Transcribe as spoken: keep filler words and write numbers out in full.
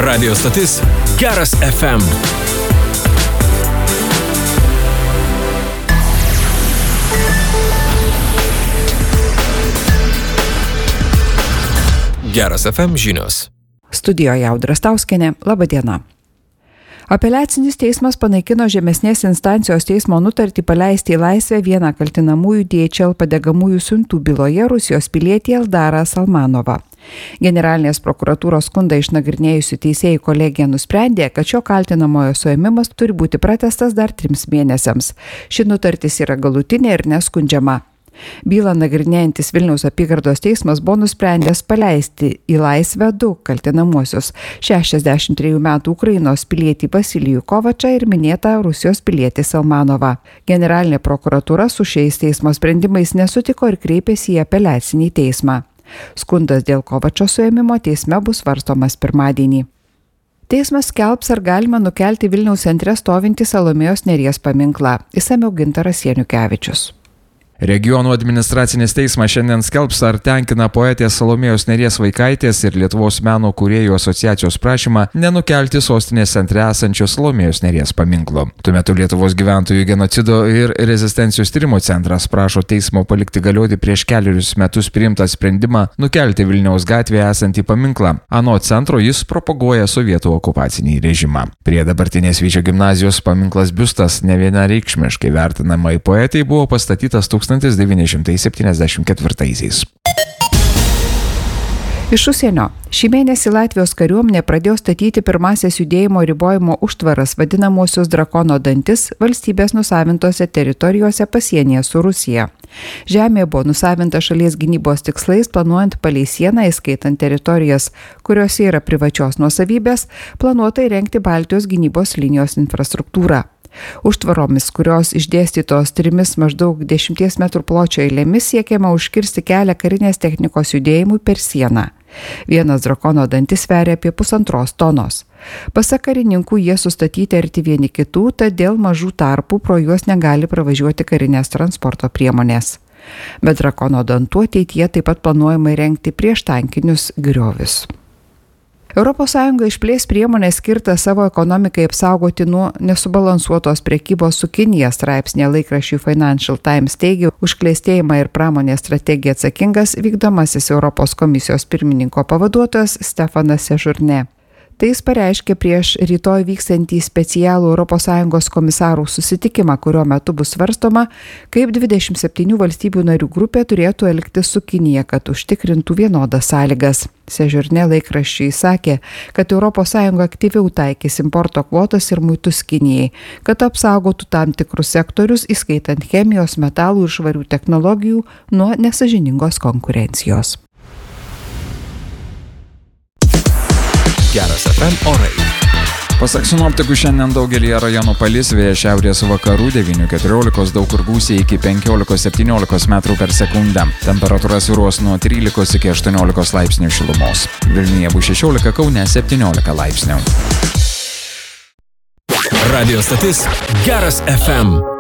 Radio stotis Geras F M. Geras F M žinios. Studijoje Audra Stauskienė, laba diena. Apeliacinis teismas panaikino žemesnės instancijos teismo nutartį paleisti į laisvę vieną kaltinamųjų D H L padegamųjų siuntų byloje Rusijos pilietį Eldarą Salmanovą. Generalinės prokuratūros skundą išnagrinėjusių teisėjų kolegija nusprendė, kad šio kaltinamojo suėmimas turi būti pratęstas dar trims mėnesiams. Ši nutartis yra galutinė ir neskundžiama. Bylą nagrinėjantis Vilniaus apygardos teismas buvo nusprendęs paleisti į laisvę du kaltinamuosius - šešiasdešimt trejų metų Ukrainos pilietį Vasilijų Kovačą ir minėtą Rusijos pilietį Salmanovą. Generalinė prokuratūra su šiais teismo sprendimais nesutiko ir kreipėsi į apeliacinį teismą. Skundas dėl Kovačo suėmimo teisme bus svarstomas pirmadienį. Teismas skelbs, ar galima nukelti Vilniaus centre stovintį Salomėjos Nėries paminklą. Išsamiau Gintaras Janukevičius. Regionų administracinis teismas šiandien skelbs, ar tenkina poetės Salomėjos Nėries Vaikaitės ir Lietuvos meno kūrėjų asociacijos prašymą nenukelti sostinės centre esančio Salomėjos Nėries paminklo. Tuo metu Lietuvos gyventojų genocido ir rezistencijos tyrimo centras prašo teismo palikti galioti prieš keliarius metus priimtą sprendimą nukelti Vilniaus gatvėje esantį paminklą. Anot centro jis propaguoja sovietų okupacinį režimą. Prie dabartinės Vyčio gimnazijos paminklas biustas nevienareikšmiškai vertinamai poetai buvo pastatytas tūkstantis devyni šimtai septyniasdešimt ketvirtaisiais. Iš užsienio. Šį mėnesį Latvijos kariuomenė pradėjo statyti pirmasias judėjimo ribojimo užtvaras, vadinamosios drakono dantis, valstybės nusavintose teritorijose pasienyje su Rusija. Žemė buvo nusavinta šalies gynybos tikslais, planuojant palei sieną, įskaitant teritorijas, kuriuose yra privačios nuosavybės, planuota įrengti Baltijos gynybos linijos infrastruktūrą. Užtvaromis, kurios išdėstytos trimis maždaug dešimties metrų pločio eilėmis, siekiama užkirsti kelią karinės technikos judėjimui per sieną. Vienas drakono dantis sveria apie pusantros tonos. Pasak karininkų, jie sustatyti arti vieni kitų, tad dėl mažų tarpų pro juos negali pravažiuoti karinės transporto priemonės. Bet drakono dantų ateityje taip pat planuojama įrengti prieštankinius griovius. Europos Sąjunga išplės priemonę skirtą savo ekonomikai apsaugoti nuo nesubalansuotos prekybos su Kinija, straipsnė laikraščiui Financial Times teigia, už klėstėjimą ir pramonės strategiją atsakingas vykdomasis Europos komisijos pirmininko pavaduotojas Stefanas Sejourné. Tai jis pareiškė prieš rytoj vykstantį specialų Europos Sąjungos komisarų susitikimą, kurio metu bus svarstoma, kaip dvidešimt septynių valstybių narių grupė turėtų elgtis su Kinija, kad užtikrintų vienodas sąlygas. Sejourné laikraščiui sakė, kad Europos Sąjunga aktyviau taikys importo kvotas ir muitus Kinijai, kad apsaugotų tam tikrus sektorius, įskaitant chemijos, metalų ir švarių technologijų, nuo nesąžiningos konkurencijos. Geras F M orai. Pasak sinoptikų, šiandien daugelyje rajonų palis, vėjas šiaurės vakarų devynių keturiolikos, daug kur gūsiai iki penkiolikos septyniolikos metrų per sekundę. Temperatūra svyruos nuo trylikos iki aštuoniolikos laipsnių šilumos. Vilniuje bus šešiolika, Kaune septyniolika laipsnių. Radio stotis Geras F M.